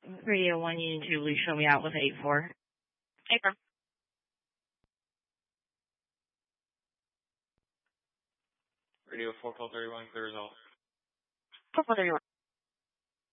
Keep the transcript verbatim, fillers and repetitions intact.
Radio one Union two, please show me out with eight four. Hey, firm. Radio four call thirty-one, clear as all. four four thirty-one.